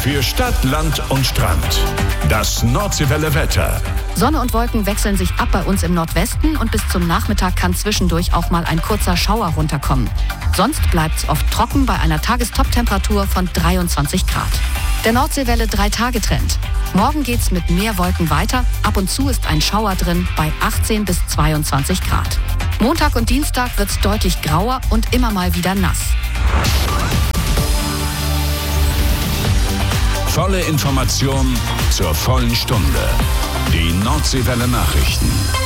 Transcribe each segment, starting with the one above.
Für Stadt, Land und Strand. Das Nordseewelle Wetter. Sonne und Wolken wechseln sich ab bei uns im Nordwesten und bis zum Nachmittag kann zwischendurch auch mal ein kurzer Schauer runterkommen. Sonst bleibt's oft trocken bei einer Tagestoptemperatur von 23 Grad. Der Nordseewelle 3-Tage-Trend. Morgen geht's mit mehr Wolken weiter. Ab und zu ist ein Schauer drin bei 18 bis 22 Grad. Montag und Dienstag wird's deutlich grauer und immer mal wieder nass. Volle Information zur vollen Stunde. Die Nordseewelle Nachrichten.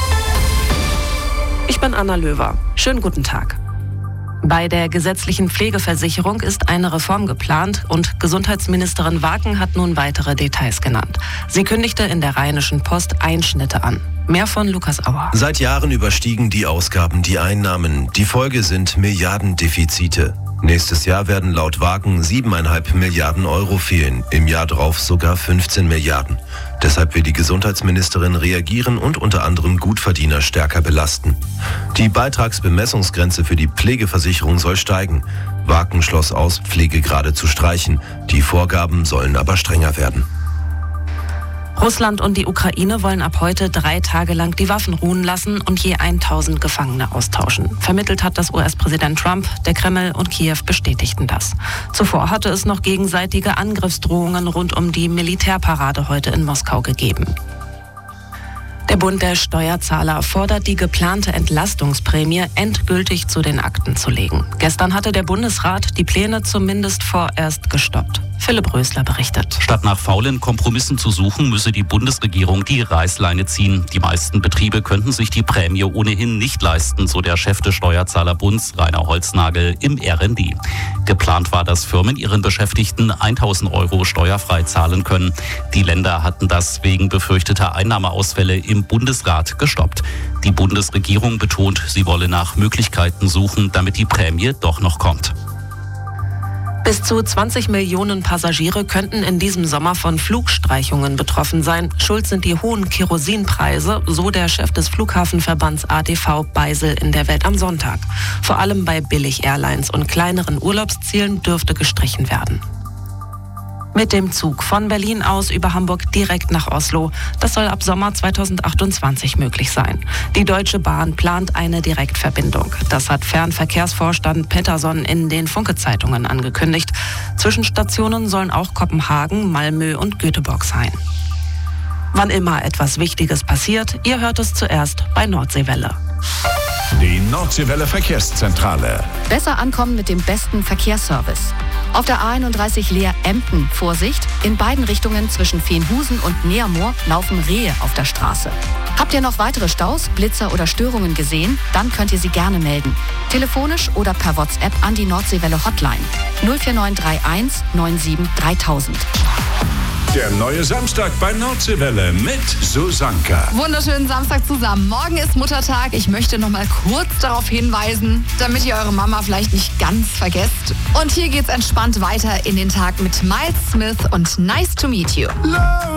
Ich bin Anna Löwer. Schönen guten Tag. Bei der gesetzlichen Pflegeversicherung ist eine Reform geplant und Gesundheitsministerin Waken hat nun weitere Details genannt. Sie kündigte in der Rheinischen Post Einschnitte an. Mehr von Lukas Auer. Seit Jahren überstiegen die Ausgaben die Einnahmen. Die Folge sind Milliardendefizite. Nächstes Jahr werden laut Waken 7,5 Milliarden Euro fehlen, im Jahr drauf sogar 15 Milliarden. Deshalb will die Gesundheitsministerin reagieren und unter anderem Gutverdiener stärker belasten. Die Beitragsbemessungsgrenze für die Pflegeversicherung soll steigen. Waken schloss aus, Pflegegrade zu streichen. Die Vorgaben sollen aber strenger werden. Russland und die Ukraine wollen ab heute 3 Tage lang die Waffen ruhen lassen und je 1000 Gefangene austauschen. Vermittelt hat das US-Präsident Trump, der Kreml und Kiew bestätigten das. Zuvor hatte es noch gegenseitige Angriffsdrohungen rund um die Militärparade heute in Moskau gegeben. Der Bund der Steuerzahler fordert, die geplante Entlastungsprämie endgültig zu den Akten zu legen. Gestern hatte der Bundesrat die Pläne zumindest vorerst gestoppt. Philipp Rösler berichtet. Statt nach faulen Kompromissen zu suchen, müsse die Bundesregierung die Reißleine ziehen. Die meisten Betriebe könnten sich die Prämie ohnehin nicht leisten, so der Chef des Steuerzahlerbunds Rainer Holznagel im RND. Geplant war, dass Firmen ihren Beschäftigten 1.000 Euro steuerfrei zahlen können. Die Länder hatten das wegen befürchteter Einnahmeausfälle im Bundesrat gestoppt. Die Bundesregierung betont, sie wolle nach Möglichkeiten suchen, damit die Prämie doch noch kommt. Bis zu 20 Millionen Passagiere könnten in diesem Sommer von Flugstreichungen betroffen sein. Schuld sind die hohen Kerosinpreise, so der Chef des Flughafenverbands ADV Beisel in der Welt am Sonntag. Vor allem bei Billig-Airlines und kleineren Urlaubszielen dürfte gestrichen werden. Mit dem Zug von Berlin aus über Hamburg direkt nach Oslo. Das soll ab Sommer 2028 möglich sein. Die Deutsche Bahn plant eine Direktverbindung. Das hat Fernverkehrsvorstand Pettersson in den Funke-Zeitungen angekündigt. Zwischenstationen sollen auch Kopenhagen, Malmö und Göteborg sein. Wann immer etwas Wichtiges passiert, ihr hört es zuerst bei Nordseewelle. Die Nordseewelle Verkehrszentrale. Besser ankommen mit dem besten Verkehrsservice. Auf der A31 Leer-Emden Vorsicht. In beiden Richtungen zwischen Veenhusen und Neermoor laufen Rehe auf der Straße. Habt ihr noch weitere Staus, Blitzer oder Störungen gesehen? Dann könnt ihr sie gerne melden. Telefonisch oder per WhatsApp an die Nordseewelle Hotline 04931 97 3000. Der neue Samstag bei Nordseewelle mit Susanka. Wunderschönen Samstag zusammen. Morgen ist Muttertag. Ich möchte noch mal kurz darauf hinweisen, damit ihr eure Mama vielleicht nicht ganz vergesst. Und hier geht's entspannt weiter in den Tag mit Miles Smith und Nice to Meet You.